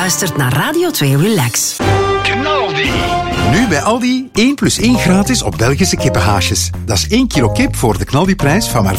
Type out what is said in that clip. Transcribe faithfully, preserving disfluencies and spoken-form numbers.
luistert naar Radio twee Relax. Knaldi. Nu bij Aldi één plus één gratis op Belgische kippenhaasjes. Dat is één kilo kip voor de knaldiprijs van maar